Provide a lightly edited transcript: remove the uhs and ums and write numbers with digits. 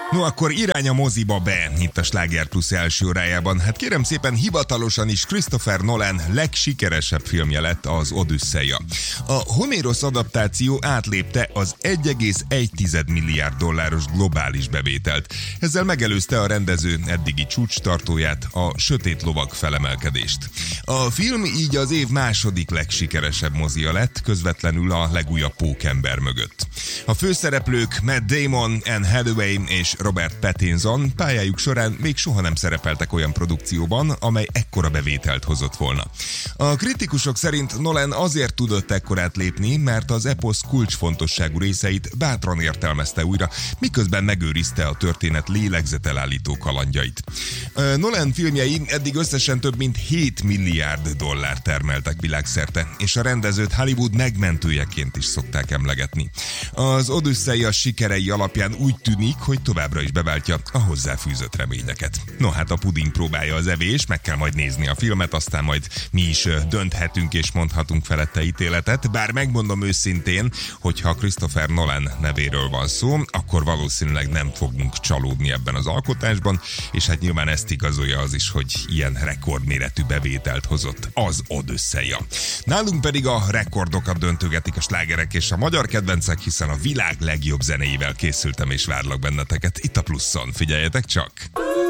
No, akkor irány a moziba be, itt a Sláger Plus első órájában. Hát kérem szépen, hivatalosan is Christopher Nolan legsikeresebb filmje lett az Odüsszeia. A Homérosz adaptáció átlépte az 1,1 milliárd dolláros globális bevételt. Ezzel megelőzte a rendező eddigi csúcstartóját, a Sötét lovag felemelkedést. A film így az év második legsikeresebb mozia lett, közvetlenül a legújabb Pókember mögött. A főszereplők Matt Damon, Anne Hathaway és Robert Pattinson pályájuk során még soha nem szerepeltek olyan produkcióban, amely ekkora bevételt hozott volna. A kritikusok szerint Nolan azért tudott ekkorát lépni, mert az eposz kulcsfontosságú részeit bátran értelmezte újra, miközben megőrizte a történet lélegzetelállító kalandjait. Nolan filmjei eddig összesen több mint 7 milliárd dollárt termeltek világszerte, és a rendezőt Hollywood megmentőjeként is szokták emlegetni. Az Odüsszeia sikerei alapján úgy tűnik, hogy továbbra is beváltja a hozzáfűzött reményeket. No hát a puding próbálja az evés, meg kell majd nézni a filmet, aztán majd mi is dönthetünk és mondhatunk felette ítéletet, bár megmondom őszintén, hogyha Christopher Nolan nevéről van szó, akkor valószínűleg nem fogunk csalódni ebben az alkotásban, és hát nyilván ezt igazolja az is, hogy ilyen rekordméretű bevételt hozott az Odüsszeia. Nálunk pedig a rekordokat döntögetik a slágerek és a magyar kedvencek, hiszen a világ legjobb zenéivel készültem és várlak benneteket itt a Pluszon. Figyeljetek csak!